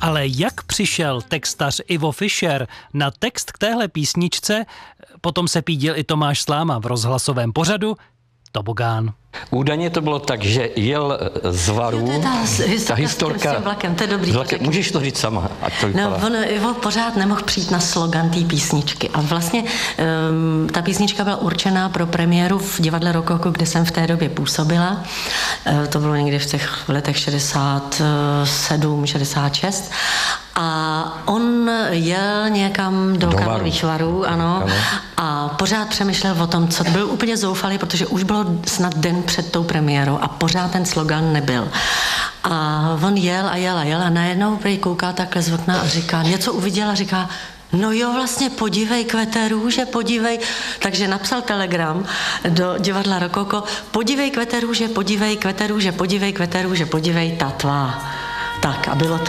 Ale jak přišel textař Ivo Fischer na text k téhle písničce, potom se pídil i Tomáš Sláma v rozhlasovém pořadu Tobogán. Údajně to bylo tak, že jel z Varu, ta historka... Vlakem, to je dobrý. Můžeš to říct sama. Ivo pořád nemohl přijít na slogan té písničky. A vlastně ta písnička byla určená pro premiéru v divadle Rokoko, kde jsem v té době působila. To bylo někdy v těch letech 67, 66. A on jel někam do Karlových Varů, ano, a pořád přemýšlel o tom, co byl úplně zoufalý, protože už bylo snad den před tou premiérou a pořád ten slogan nebyl. A on jel a najednou prý kouká takhle z okna a říká, něco uviděl a říká, no jo, vlastně podívej, kvete růže, podívej. Takže napsal telegram do divadla Rokoko, podívej, kvete růže, podívej, kvete růže, podívej, kvete růže, podívej, ta tvá. Tak a bylo to.